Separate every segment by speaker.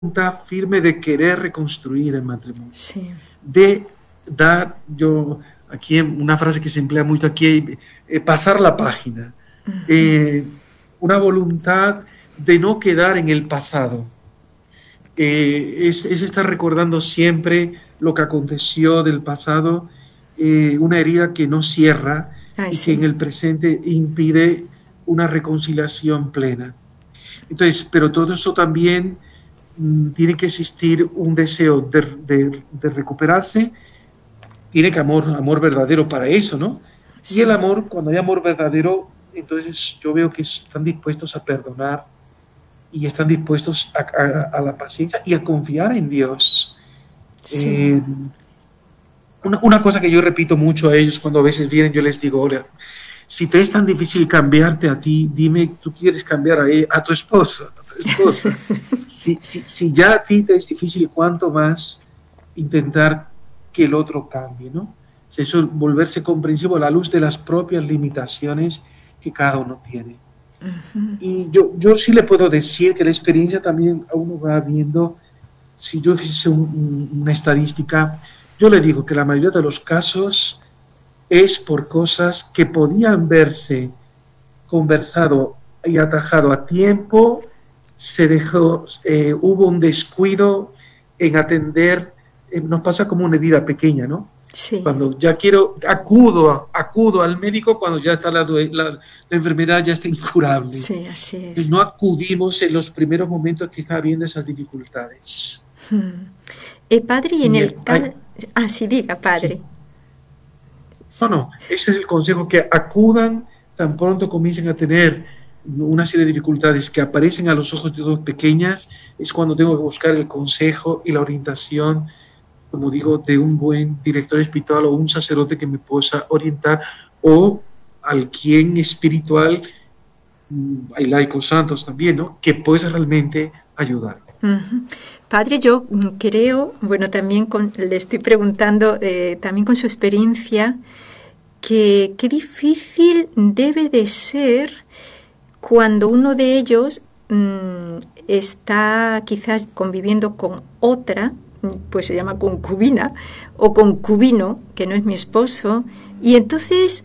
Speaker 1: voluntad firme de querer reconstruir el matrimonio,
Speaker 2: Sí.
Speaker 1: de dar, yo, aquí una frase que se emplea mucho aquí, pasar la página, una voluntad de no quedar en el pasado, es estar recordando siempre lo que aconteció del pasado, una herida que no cierra
Speaker 2: Ay,
Speaker 1: y que en
Speaker 2: sí.
Speaker 1: el presente impide una reconciliación plena. Entonces, pero todo eso también tiene que existir un deseo de recuperarse, tiene que amor verdadero para eso, ¿no? Y el
Speaker 2: Sí.
Speaker 1: amor, cuando hay amor verdadero, entonces yo veo que están dispuestos a perdonar y están dispuestos a la paciencia y a confiar en Dios.
Speaker 2: Sí.
Speaker 1: Eh, una cosa que yo repito mucho a ellos cuando a veces vienen, yo les digo, hola, si te es tan difícil cambiarte a ti, dime, tú quieres cambiar a tu esposo, a tu esposa. Si ya a ti te es difícil, ¿cuánto más intentar que el otro cambie, ¿no? O sea, eso, volverse comprensivo a la luz de las propias limitaciones que cada uno tiene. Y yo sí le puedo decir que la experiencia también a uno va viendo, si yo hice una estadística, yo le digo que la mayoría de los casos es por cosas que podían verse conversado y atajado a tiempo, se dejó, hubo un descuido en atender, nos pasa como una herida pequeña, ¿no?
Speaker 2: Sí.
Speaker 1: Cuando ya acudo al médico cuando ya está la enfermedad ya está incurable.
Speaker 2: Sí, así
Speaker 1: Y
Speaker 2: es.
Speaker 1: no acudimos en los primeros momentos que está habiendo esas dificultades.
Speaker 2: Padre, y en
Speaker 1: Y
Speaker 2: el caso... Ah, sí, diga,
Speaker 1: sí,
Speaker 2: padre.
Speaker 1: no, ese es el consejo, que acudan tan pronto comiencen a tener una serie de dificultades que aparecen a los ojos de dos pequeñas, es cuando tengo que buscar el consejo y la orientación, como digo, de un buen director espiritual o un sacerdote que me pueda orientar, o alguien espiritual, hay laicos santos también, ¿no? Que pueda realmente ayudar.
Speaker 2: Ujú. Padre, yo creo, bueno, también le estoy preguntando, también con su experiencia, que qué difícil debe de ser cuando uno de ellos está quizás conviviendo con otra, pues se llama concubina o concubino, que no es mi esposo, y entonces,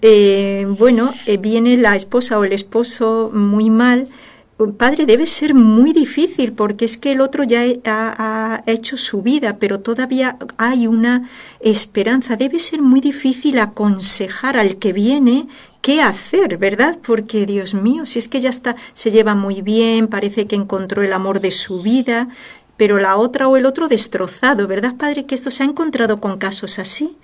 Speaker 2: viene la esposa o el esposo muy mal. Padre, debe ser muy difícil porque es que el otro ya ha hecho su vida, pero todavía hay una esperanza. Debe ser muy difícil aconsejar al que viene qué hacer, ¿verdad? Porque, Dios mío, si es que ya está, se lleva muy bien, parece que encontró el amor de su vida, pero la otra o el otro destrozado, ¿verdad, Padre? Que esto se ha encontrado con casos así.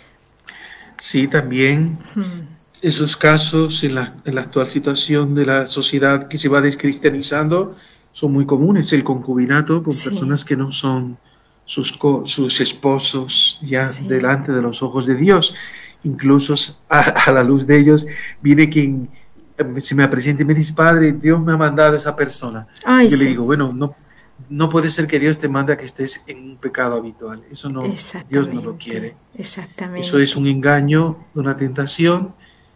Speaker 1: Sí, también esos casos en la actual situación de la sociedad que se va descristianizando son muy comunes. El concubinato con
Speaker 2: Sí,
Speaker 1: personas que no son sus esposos ya
Speaker 2: sí.
Speaker 1: delante de los ojos de Dios. Incluso a la luz de ellos viene quien se me presenta y me dice, Padre, Dios me ha mandado a esa persona. Y
Speaker 2: Ay,
Speaker 1: yo le
Speaker 2: sí,
Speaker 1: digo, bueno, no puede ser que Dios te mande a que estés en un pecado habitual. Eso no, Dios no lo
Speaker 2: exactamente,
Speaker 1: quiere. Eso es
Speaker 2: exactamente.
Speaker 1: un engaño, una tentación,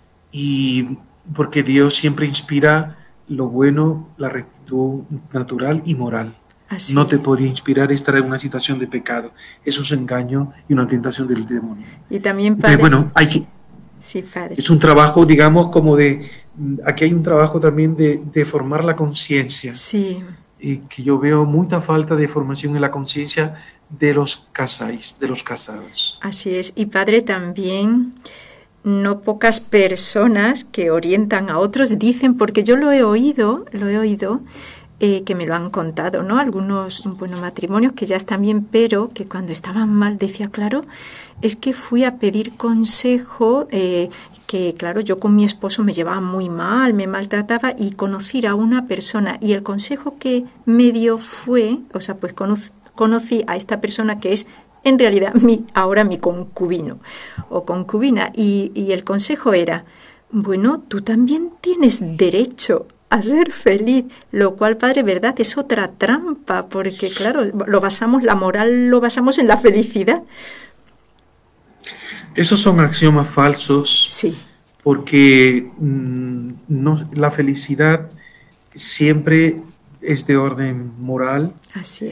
Speaker 1: y porque Dios siempre inspira lo bueno, la rectitud natural y moral. No
Speaker 2: Así
Speaker 1: te
Speaker 2: es.
Speaker 1: podría inspirar estar en una situación de pecado. Eso es un engaño y una tentación del demonio.
Speaker 2: Y también,
Speaker 1: Entonces,
Speaker 2: Padre,
Speaker 1: bueno,
Speaker 2: sí, sí, Padre.
Speaker 1: es un trabajo, digamos, como aquí hay un trabajo también de formar la conciencia,
Speaker 2: Sí,
Speaker 1: que yo veo mucha falta de formación en la conciencia de los casáis, de los casados.
Speaker 2: así es. Y Padre, también no pocas personas que orientan a otros dicen, porque yo lo he oído, que me lo han contado, ¿no? Algunos, bueno, matrimonios que ya están bien, pero que cuando estaban mal, decía, claro, es que fui a pedir consejo, que claro, yo con mi esposo me llevaba muy mal, me maltrataba, y conocí a una persona, y el consejo que me dio fue, o sea, pues conocí a esta persona que es en realidad ahora mi concubino o concubina, y el consejo era, bueno, tú también tienes derecho a ser feliz, lo cual, Padre, verdad, es otra trampa, porque claro, la moral lo basamos en la felicidad.
Speaker 1: Esos son axiomas falsos
Speaker 2: Sí,
Speaker 1: porque no, la felicidad siempre es de orden moral.
Speaker 2: Así